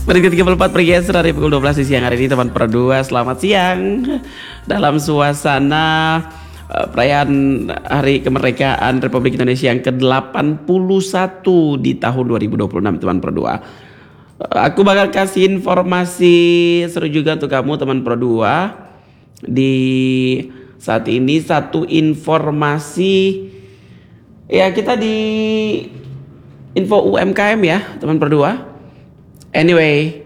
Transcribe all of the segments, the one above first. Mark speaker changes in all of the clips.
Speaker 1: Menit ke-34 bergeser dari pukul 12 di siang hari ini teman Pro 2. Selamat siang. Dalam suasana perayaan Hari Kemerdekaan Republik Indonesia yang ke-81 di tahun 2026 teman Pro 2. Aku bakal kasih informasi seru juga untuk kamu teman Pro 2. Di saat ini satu informasi, ya kita di info UMKM ya teman Pro 2. Anyway,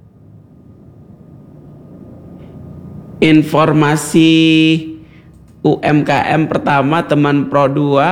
Speaker 1: informasi UMKM pertama teman Pro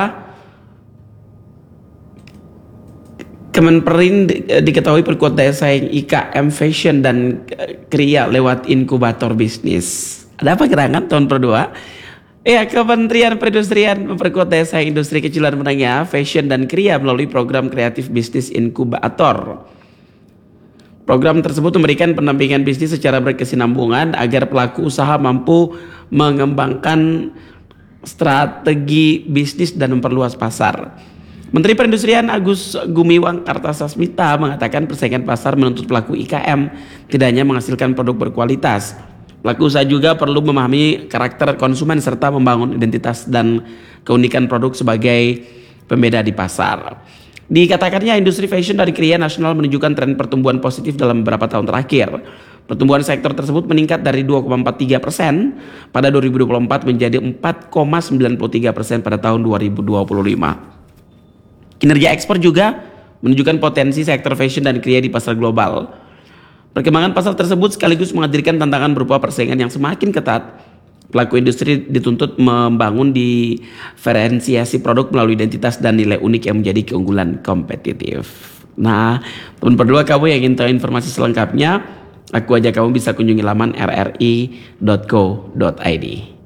Speaker 1: 2. Kemenperin diketahui perkuat daya saing IKM Fashion dan Kria lewat inkubator bisnis. Ada apa gerangan teman Pro 2? Ya, Kementerian Perindustrian memperkuat daya saing industri kecil dan menengah, fashion dan Kria melalui program kreatif bisnis inkubator. Program tersebut memberikan pendampingan bisnis secara berkesinambungan agar pelaku usaha mampu mengembangkan strategi bisnis dan memperluas pasar. Menteri Perindustrian Agus Gumiwang Kartasasmita mengatakan persaingan pasar menuntut pelaku IKM tidak hanya menghasilkan produk berkualitas. Pelaku usaha juga perlu memahami karakter konsumen serta membangun identitas dan keunikan produk sebagai pembeda di pasar. Dikatakannya industri fashion dari Kria Nasional menunjukkan tren pertumbuhan positif dalam beberapa tahun terakhir. Pertumbuhan sektor tersebut meningkat dari 2,43% pada 2024 menjadi 4,93% pada tahun 2025. Kinerja ekspor juga menunjukkan potensi sektor fashion dan Kria di pasar global. Perkembangan pasar tersebut sekaligus menghadirkan tantangan berupa persaingan yang semakin ketat. Pelaku industri dituntut membangun diferensiasi produk melalui identitas dan nilai unik yang menjadi keunggulan kompetitif. Nah, teman berdua kamu yang ingin tahu informasi selengkapnya, aku ajak kamu bisa kunjungi laman rri.co.id.